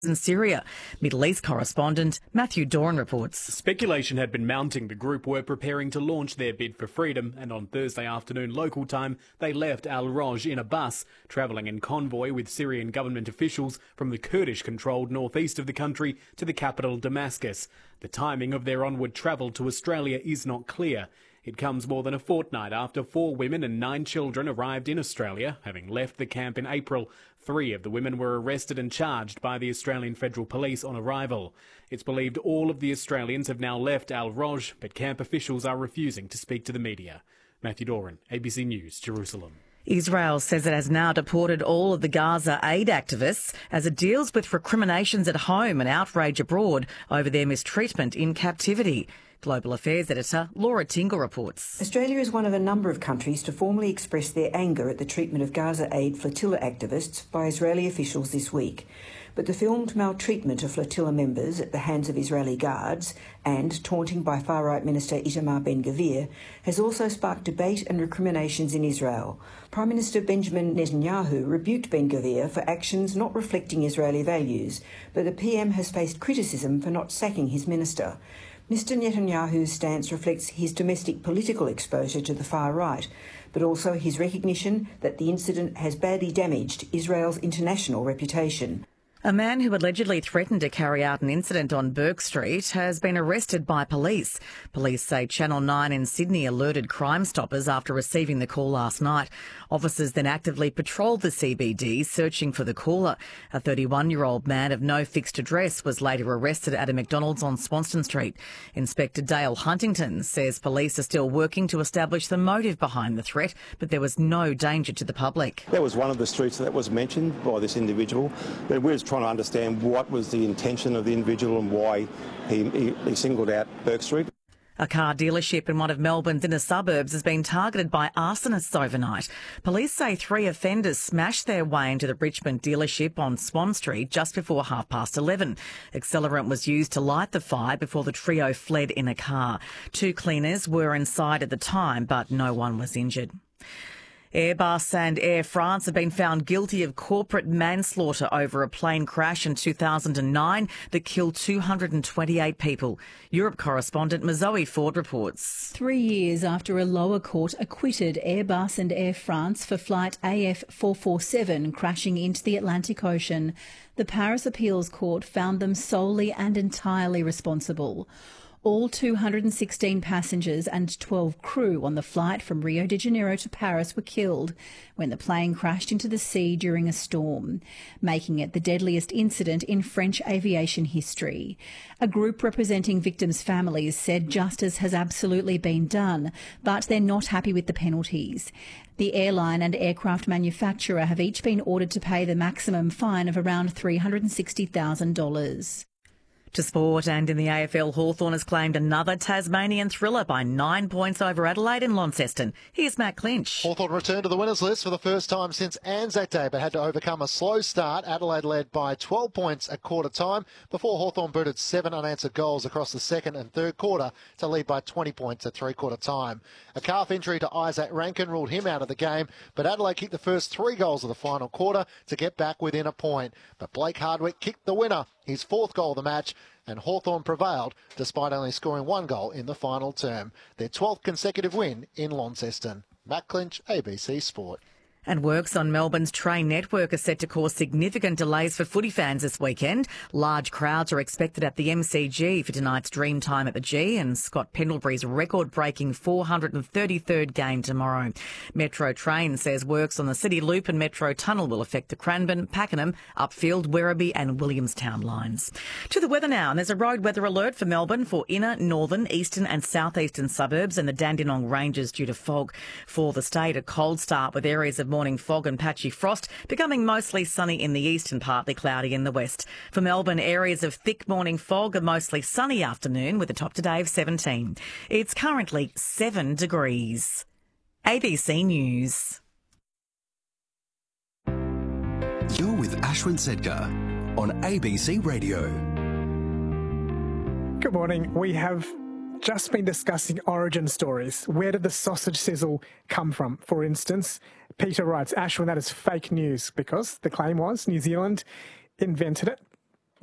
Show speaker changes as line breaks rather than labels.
in Syria. Middle East correspondent Matthew Doran reports.
Speculation had been mounting the group were preparing to launch their bid for freedom, and on Thursday afternoon local time they left Al-Roj in a bus, travelling in convoy with Syrian government officials from the Kurdish-controlled northeast of the country to the capital Damascus. The timing of their onward travel to Australia is not clear. It comes more than a fortnight after 4 women and 9 children arrived in Australia, having left the camp in April. 3 of the women were arrested and charged by the Australian Federal Police on arrival. It's believed all of the Australians have now left Al-Roj, but camp officials are refusing to speak to the media. Matthew Doran, ABC News, Jerusalem.
Israel says it has now deported all of the Gaza aid activists as it deals with recriminations at home and outrage abroad over their mistreatment in captivity. Global Affairs editor Laura Tingle reports.
Australia is one of a number of countries to formally express their anger at the treatment of Gaza aid flotilla activists by Israeli officials this week. But the filmed maltreatment of flotilla members at the hands of Israeli guards and taunting by far-right Minister Itamar Ben-Gvir has also sparked debate and recriminations in Israel. Prime Minister Benjamin Netanyahu rebuked Ben-Gvir for actions not reflecting Israeli values, but the PM has faced criticism for not sacking his minister. Mr Netanyahu's stance reflects his domestic political exposure to the far right, but also his recognition that the incident has badly damaged Israel's international reputation.
A man who allegedly threatened to carry out an incident on Bourke Street has been arrested by police. Police say Channel 9 in Sydney alerted Crime Stoppers after receiving the call last night. Officers then actively patrolled the CBD, searching for the caller. A 31-year-old man of no fixed address was later arrested at a McDonald's on Swanston Street. Inspector Dale Huntington says police are still working to establish the motive behind the threat, but there was no danger to the public.
That was one of the streets that was mentioned by this individual, but we're trying to understand what was the intention of the individual and why he singled out Bourke Street.
A car dealership in one of Melbourne's inner suburbs has been targeted by arsonists overnight. Police say 3 offenders smashed their way into the Richmond dealership on Swan Street just before 11:30. Accelerant was used to light the fire before the trio fled in a car. 2 cleaners were inside at the time, but no one was injured. Airbus and Air France have been found guilty of corporate manslaughter over a plane crash in 2009 that killed 228 people. Europe correspondent Mazoe Ford reports.
3 years after a lower court acquitted Airbus and Air France for flight AF447 crashing into the Atlantic Ocean, the Paris Appeals Court found them solely and entirely responsible. All 216 passengers and 12 crew on the flight from Rio de Janeiro to Paris were killed when the plane crashed into the sea during a storm, making it the deadliest incident in French aviation history. A group representing victims' families said justice has absolutely been done, but they're not happy with the penalties. The airline and aircraft manufacturer have each been ordered to pay the maximum fine of around $360,000.
To sport, and in the AFL, Hawthorn has claimed another Tasmanian thriller by 9 points over Adelaide in Launceston. Here's Matt Clinch.
Hawthorn returned to the winners list for the first time since Anzac Day, but had to overcome a slow start. Adelaide led by 12 points at quarter time before Hawthorn booted 7 unanswered goals across the second and third quarter to lead by 20 points at three-quarter time. A calf injury to Isaac Rankin ruled him out of the game, but Adelaide kicked the first 3 goals of the final quarter to get back within a point. But Blake Hardwick kicked the winner, his 4th goal of the match, and Hawthorn prevailed despite only scoring 1 goal in the final term. Their 12th consecutive win in Launceston. Matt Clinch, ABC Sport.
And works on Melbourne's train network are set to cause significant delays for footy fans this weekend. Large crowds are expected at the MCG for tonight's Dreamtime at the G and Scott Pendlebury's record-breaking 433rd game tomorrow. Metro Train says works on the City Loop and Metro Tunnel will affect the Cranbourne, Pakenham, Upfield, Werribee and Williamstown lines. To the weather now, and there's a road weather alert for Melbourne for inner, northern, eastern and southeastern suburbs and the Dandenong Ranges due to fog. For the state, a cold start with areas of morning fog and patchy frost, becoming mostly sunny in the east and partly cloudy in the west. For Melbourne, areas of thick morning fog and mostly sunny afternoon with a top today of 17. It's currently 7 degrees. ABC News.
You're with Ashwin Sedkar on ABC Radio.
Good morning. We have just been discussing origin stories. Where did the sausage sizzle come from? For instance, Peter writes, Ashwin, that is fake news, because the claim was New Zealand invented it.